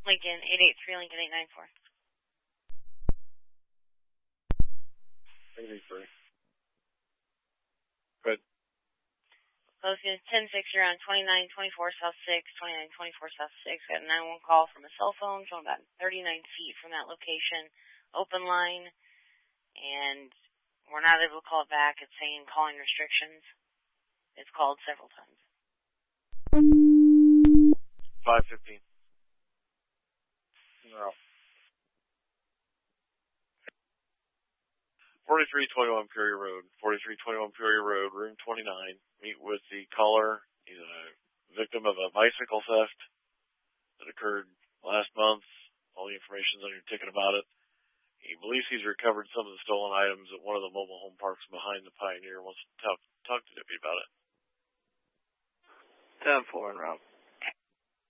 Lincoln, 883 Lincoln 894. 883. Good. Location 106, you're on 2924 South 6, 2924 South 6. Got a 911 call from a cell phone showing about 39 feet from that location. Open line, and we're not able to call it back. It's saying calling restrictions. It's called several times. 515. No. 4321 Peoria Road. 4321 Peoria Road, room 29. Meet with the caller. He's a victim of a bicycle theft that occurred last month. All the information's on your ticket about it. He believes he's recovered some of the stolen items at one of the mobile home parks behind the Pioneer. Wants to talk to Deputy about it. 10-4 en route.